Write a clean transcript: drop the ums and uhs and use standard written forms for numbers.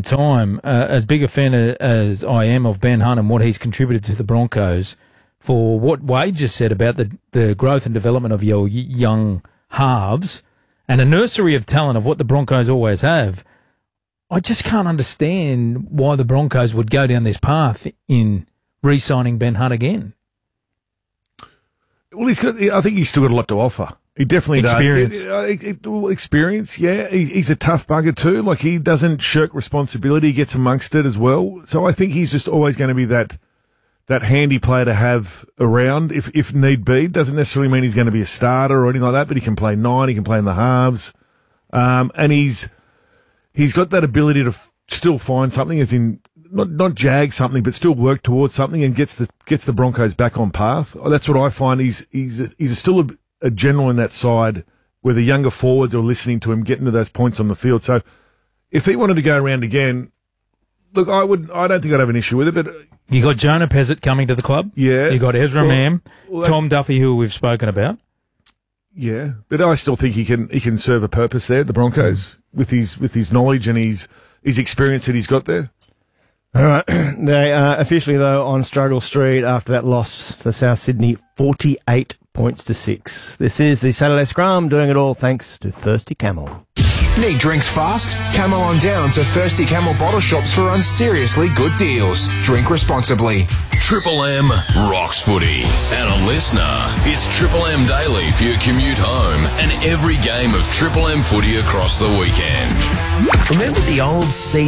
time, as big a fan as I am of Ben Hunt and what he's contributed to the Broncos, for what Wade just said about the growth and development of your young halves and a nursery of talent of what the Broncos always have, I just can't understand why the Broncos would go down this path in re-signing Ben Hunt again. Well, I think he's still got a lot to offer. He definitely does. Experience, yeah. He's a tough bugger too. Like, he doesn't shirk responsibility. He gets amongst it as well. So I think he's just always going to be that handy player to have around if need be. Doesn't necessarily mean he's going to be a starter or anything like that, but he can play 9, he can play in the halves. And he's got that ability to still find something, as in not jag something, but still work towards something and gets the Broncos back on path. That's what I find. He's still a general in that side where the younger forwards are listening to him, getting to those points on the field. So if he wanted to go around again, look, I don't think I'd have an issue with it. But you got Jonah Pezzett coming to the club. Yeah. You got Ezra Mam, Tom Duffy, who we've spoken about. Yeah, but I still think he can serve a purpose there at the Broncos with his knowledge and his experience that he's got there. All right. They are officially, though, on struggle street after that loss to South Sydney, 48 points to 6. This is the Saturday Scrum, doing it all thanks to Thirsty Camel. Need drinks fast? Camel on down to Thirsty Camel bottle shops for unseriously good deals. Drink responsibly. Triple M rocks footy. And a listener, it's Triple M Daily for your commute home and every game of Triple M footy across the weekend. Remember the old